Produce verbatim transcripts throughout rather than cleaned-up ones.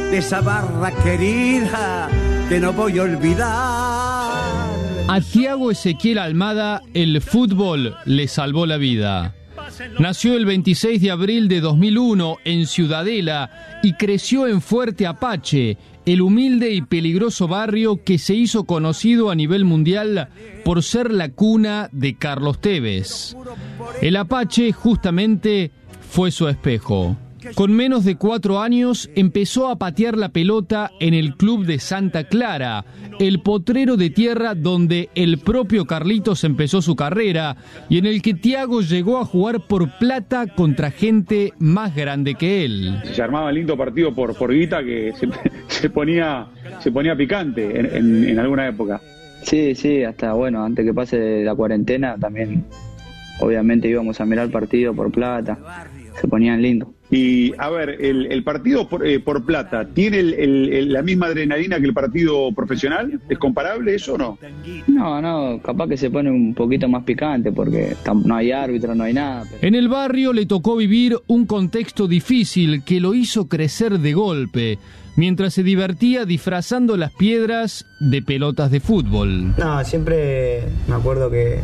de esa barra querida que no voy a olvidar. A Thiago Ezequiel Almada el fútbol le salvó la vida. Nació el veintiséis de abril de dos mil uno en Ciudadela y creció en Fuerte Apache, el humilde y peligroso barrio que se hizo conocido a nivel mundial por ser la cuna de Carlos Tevez. El Apache justamente fue su espejo. Con menos de cuatro años empezó a patear la pelota en el club de Santa Clara, el potrero de tierra donde el propio Carlitos empezó su carrera y en el que Thiago llegó a jugar por plata contra gente más grande que él. Se armaba lindo partido por, por guita que se, se, ponía, se ponía picante en, en, en alguna época. Sí, sí, hasta bueno, antes que pase la cuarentena también obviamente íbamos a mirar el partido por plata, se ponían lindos. Y a ver, el, el partido por, eh, por plata, ¿tiene el, el, el, la misma adrenalina que el partido profesional? ¿Es comparable eso o no? No, no, capaz que se pone un poquito más picante porque no hay árbitro, no hay nada. Pero... En el barrio le tocó vivir un contexto difícil que lo hizo crecer de golpe, mientras se divertía disfrazando las piedras de pelotas de fútbol. No, siempre me acuerdo que,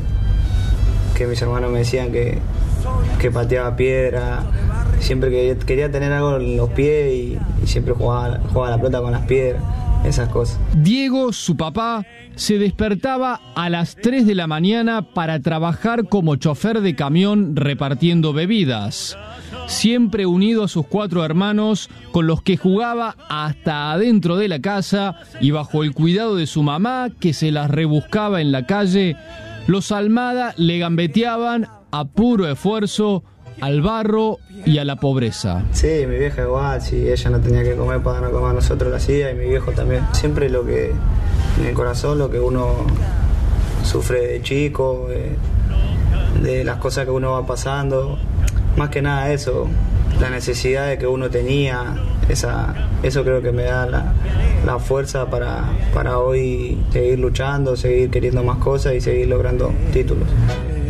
que mis hermanos me decían que, que pateaba piedra. Siempre que quería tener algo en los pies y, y siempre jugaba, jugaba la pelota con las piedras, esas cosas. Diego, su papá, se despertaba a las tres de la mañana para trabajar como chofer de camión repartiendo bebidas. Siempre unido a sus cuatro hermanos, con los que jugaba hasta adentro de la casa y bajo el cuidado de su mamá, que se las rebuscaba en la calle, los Almada le gambeteaban a puro esfuerzo al barro y a la pobreza. Sí, mi vieja igual, si ella no tenía que comer para no comer, nosotros lo hacía y mi viejo también. Siempre lo que, en el corazón, lo que uno sufre de chico, de, de las cosas que uno va pasando, más que nada eso, la necesidad de que uno tenía, esa, eso creo que me da la, la fuerza para, para hoy seguir luchando, seguir queriendo más cosas y seguir logrando títulos.